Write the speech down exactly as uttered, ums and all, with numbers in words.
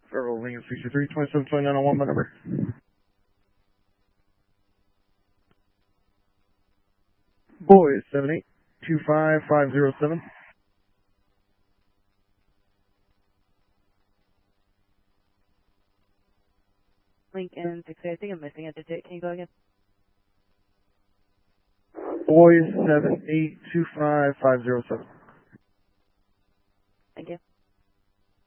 Federal Lincoln sixty-three, twenty-seven twenty-nine oh one, my number. Boys, seven eight two five five zero seven. Lincoln sixty, I think I'm missing a digit. Can you go again? Boys, seven eight two five five zero seven.